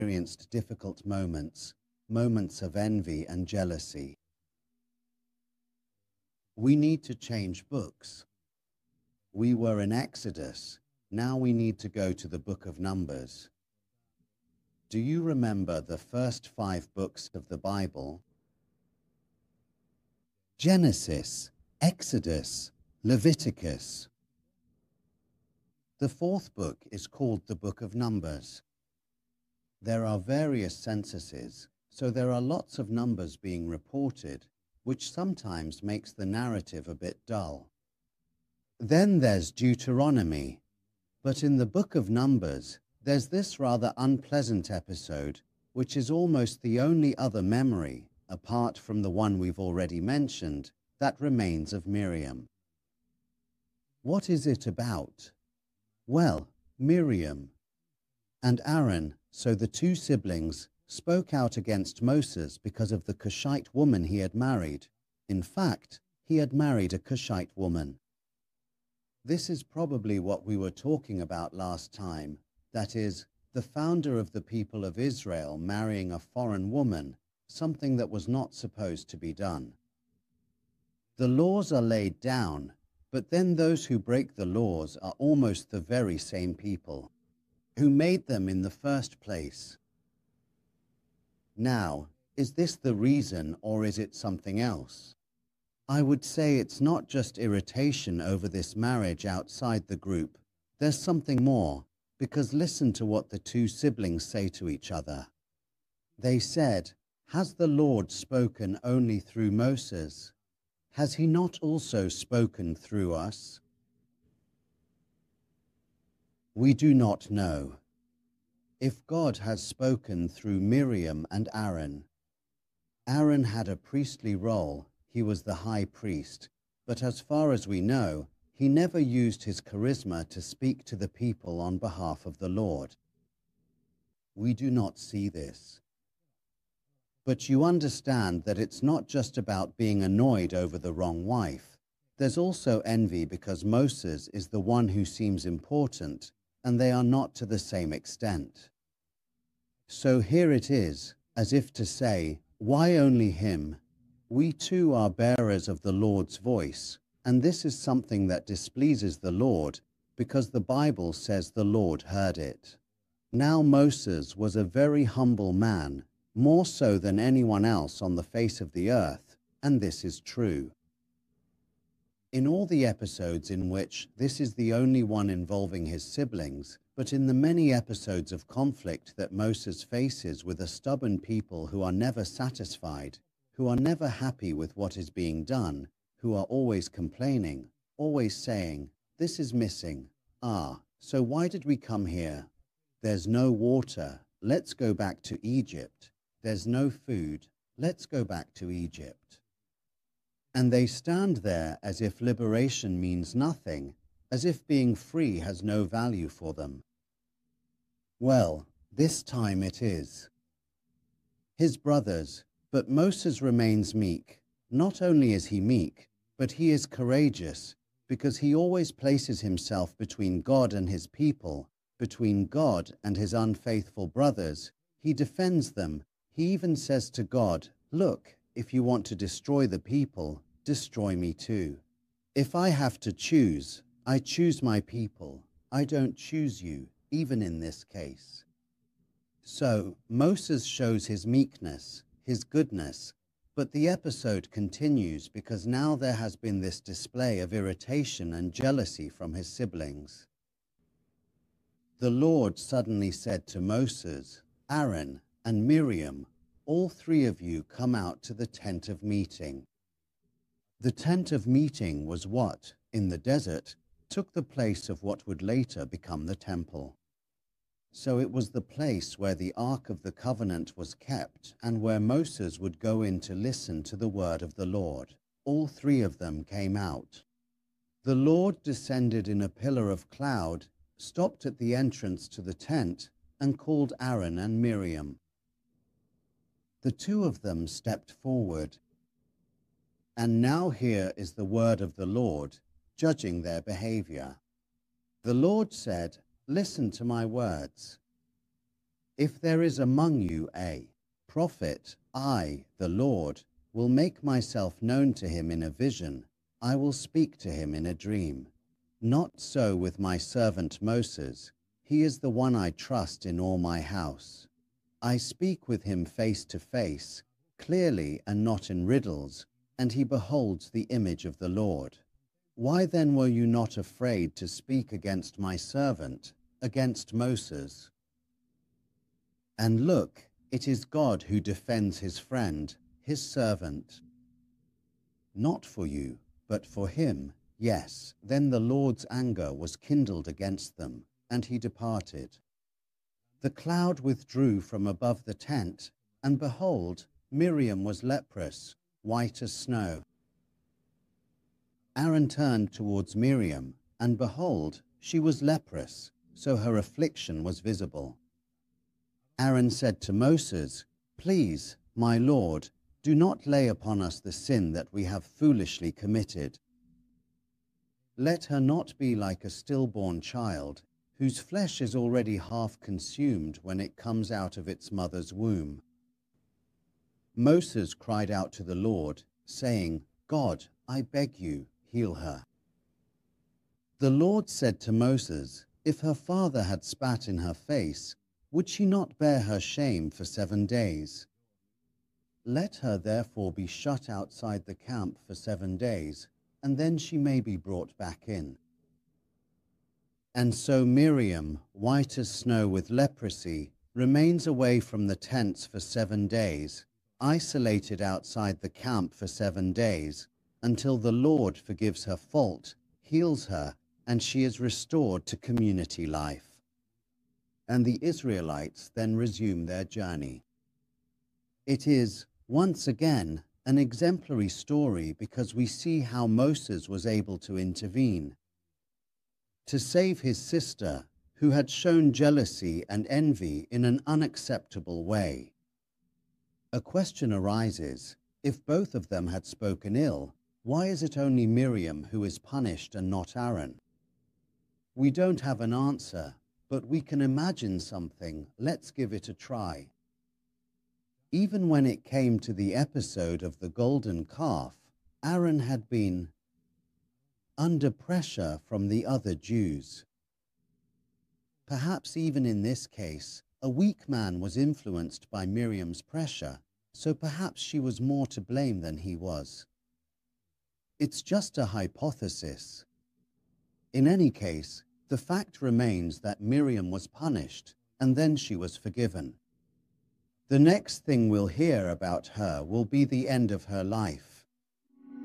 experienced difficult moments, moments of envy and jealousy. We need to change books. We were in Exodus. Now we need to go to the book of Numbers. Do you remember the first 5 books of the Bible? Genesis, Exodus, Leviticus. The 4th book is called the Book of Numbers. There are various censuses, so there are lots of numbers being reported, which sometimes makes the narrative a bit dull. Then there's Deuteronomy, but in the Book of Numbers, there's this rather unpleasant episode, which is almost the only other memory, apart from the one we've already mentioned, that remains of Miriam. What is it about? Well, Miriam and Aaron, so the 2 siblings, spoke out against Moses because of the Cushite woman he had married. In fact, he had married a Cushite woman. This is probably what we were talking about last time, that is, the founder of the people of Israel marrying a foreign woman, something that was not supposed to be done. The laws are laid down, but then those who break the laws are almost the very same people who made them in the first place. Now, is this the reason or is it something else? I would say it's not just irritation over this marriage outside the group. There's something more, because listen to what the 2 siblings say to each other. They said, "Has the Lord spoken only through Moses? Has he not also spoken through us?" We do not know. If God has spoken through Miriam and Aaron, Aaron had a priestly role. He was the high priest, but as far as we know, he never used his charisma to speak to the people on behalf of the Lord. We do not see this. But you understand that it's not just about being annoyed over the wrong wife. There's also envy because Moses is the one who seems important, and they are not to the same extent. So here it is, as if to say, why only him? We too are bearers of the Lord's voice, and this is something that displeases the Lord, because the Bible says the Lord heard it. Now Moses was a very humble man, more so than anyone else on the face of the earth, and this is true. In all the episodes in which this is the only one involving his siblings, but in the many episodes of conflict that Moses faces with a stubborn people who are never satisfied, who are never happy with what is being done, who are always complaining, always saying, "This is missing. So why did we come here? There's no water. Let's go back to Egypt. There's no food. Let's go back to Egypt." And they stand there as if liberation means nothing, as if being free has no value for them. Well, this time it is. His brothers, but Moses remains meek. Not only is he meek, but he is courageous, because he always places himself between God and his people, between God and his unfaithful brothers. He defends them. He even says to God, "Look, if you want to destroy the people, destroy me too. If I have to choose, I choose my people. I don't choose you, even in this case." So Moses shows his meekness, his goodness, but the episode continues because now there has been this display of irritation and jealousy from his siblings. The Lord suddenly said to Moses, Aaron, and Miriam, "All 3 of you come out to the tent of meeting." The tent of meeting was what, in the desert, took the place of what would later become the temple. So it was the place where the Ark of the Covenant was kept and where Moses would go in to listen to the word of the Lord. All 3 of them came out. The Lord descended in a pillar of cloud, stopped at the entrance to the tent, and called Aaron and Miriam. The 2 of them stepped forward. And now here is the word of the Lord, judging their behavior. The Lord said, "Listen to my words. If there is among you a prophet, I, the Lord, will make myself known to him in a vision. I will speak to him in a dream. Not so with my servant Moses. He is the one I trust in all my house. I speak with him face to face, clearly and not in riddles, and he beholds the image of the Lord. Why then were you not afraid to speak against my servant, against Moses? And look, it is God who defends his friend, his servant. Not for you, but for him. Yes, then the Lord's anger was kindled against them, and he departed. The cloud withdrew from above the tent, and behold, Miriam was leprous, white as snow. Aaron turned towards Miriam, and behold, she was leprous, so her affliction was visible. Aaron said to Moses, Please, my Lord, do not lay upon us the sin that we have foolishly committed. Let her not be like a stillborn child, whose flesh is already half consumed when it comes out of its mother's womb. Moses cried out to the Lord, saying, God, I beg you, heal her. The Lord said to Moses, If her father had spat in her face, would she not bear her shame for 7 days? Let her therefore be shut outside the camp for 7 days, and then she may be brought back in. And so Miriam, white as snow with leprosy, remains away from the tents for 7 days, isolated outside the camp for 7 days, until the Lord forgives her fault, heals her, and she is restored to community life. And the Israelites then resume their journey. It is, once again, an exemplary story because we see how Moses was able to intervene. To save his sister, who had shown jealousy and envy in an unacceptable way. A question arises, if both of them had spoken ill, why is it only Miriam who is punished and not Aaron? We don't have an answer, but we can imagine something. Let's give it a try. Even when it came to the episode of the golden calf, Aaron had been under pressure from the other Jews. Perhaps even in this case, a weak man was influenced by Miriam's pressure, so perhaps she was more to blame than he was. It's just a hypothesis. In any case, the fact remains that Miriam was punished, and then she was forgiven. The next thing we'll hear about her will be the end of her life.